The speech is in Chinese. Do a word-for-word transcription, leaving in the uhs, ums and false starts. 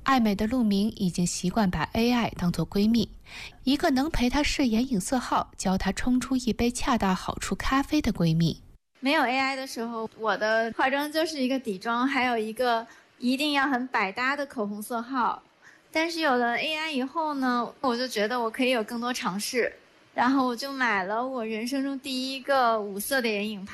爱美的陆明已经习惯把 A I 当作闺蜜，一个能陪她试眼影色号，教她冲出一杯恰到好处咖啡的闺蜜。 没有 A I 的时候，我的化妆就是一个底妆，还有一个一定要很百搭的口红色号。但是有了 A I 以后呢，我就觉得我可以有更多尝试，然后我就买了我人生中第一个五色的眼影盘。